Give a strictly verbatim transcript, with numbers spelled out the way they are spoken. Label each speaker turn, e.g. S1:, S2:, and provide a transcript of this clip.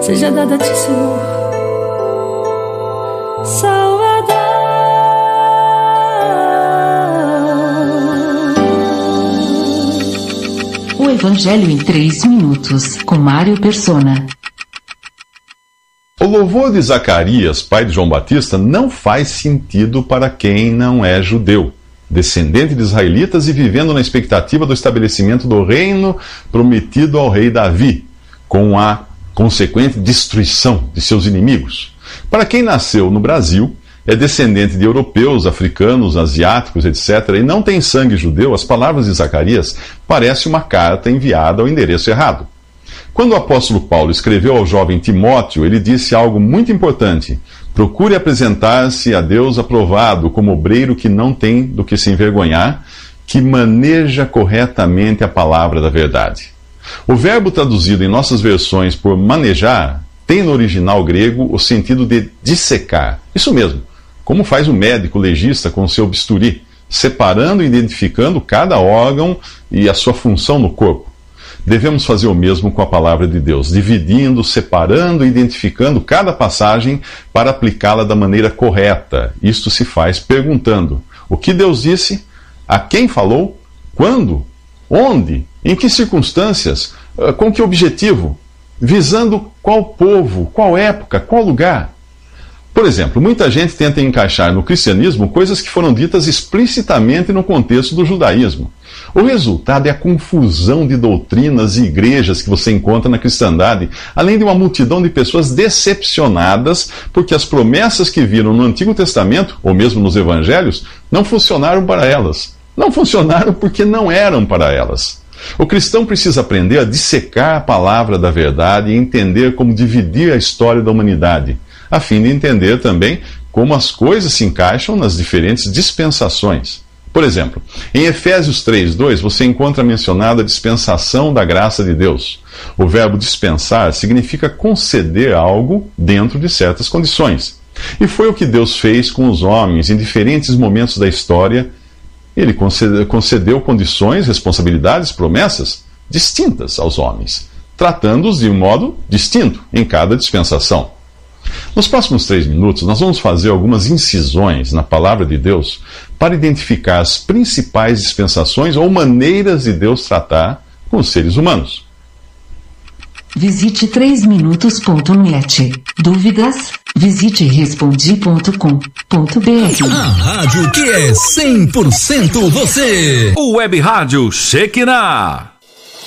S1: seja dada a ti, Senhor, Salvador.
S2: O Evangelho em três minutos, com Mário Persona.
S3: O louvor de Zacarias, pai de João Batista, não faz sentido para quem não é judeu, descendente de israelitas e vivendo na expectativa do estabelecimento do reino prometido ao rei Davi, com a consequente destruição de seus inimigos. Para quem nasceu no Brasil, é descendente de europeus, africanos, asiáticos, etcétera, e não tem sangue judeu, as palavras de Zacarias parecem uma carta enviada ao endereço errado. Quando o apóstolo Paulo escreveu ao jovem Timóteo, ele disse algo muito importante: procure apresentar-se a Deus aprovado, como obreiro que não tem do que se envergonhar, que maneja corretamente a palavra da verdade. O verbo traduzido em nossas versões por manejar tem no original grego o sentido de dissecar. Isso mesmo, como faz o médico legista com seu bisturi, separando e identificando cada órgão e a sua função no corpo. Devemos fazer o mesmo com a palavra de Deus, dividindo, separando e identificando cada passagem para aplicá-la da maneira correta. Isto se faz perguntando: o que Deus disse? A quem falou? Quando? Onde? Em que circunstâncias? Com que objetivo? Visando qual povo? Qual época? Qual lugar? Por exemplo, muita gente tenta encaixar no cristianismo coisas que foram ditas explicitamente no contexto do judaísmo. O resultado é a confusão de doutrinas e igrejas que você encontra na cristandade, além de uma multidão de pessoas decepcionadas porque as promessas que viram no Antigo Testamento, ou mesmo nos Evangelhos, não funcionaram para elas. Não funcionaram porque não eram para elas. O cristão precisa aprender a dissecar a palavra da verdade e entender como dividir a história da humanidade, a fim de entender também como as coisas se encaixam nas diferentes dispensações. Por exemplo, em Efésios três, dois, você encontra mencionada a dispensação da graça de Deus. O verbo dispensar significa conceder algo dentro de certas condições. E foi o que Deus fez com os homens em diferentes momentos da história. Ele concedeu, concedeu condições, responsabilidades, promessas distintas aos homens, tratando-os de um modo distinto em cada dispensação. Nos próximos três minutos, nós vamos fazer algumas incisões na palavra de Deus para identificar as principais dispensações ou maneiras de Deus tratar com os seres humanos.
S2: Visite três minutos ponto net. Dúvidas? Visite respondi ponto com ponto br.
S4: A rádio que é cem por cento você.
S5: O Web Rádio Shekinah.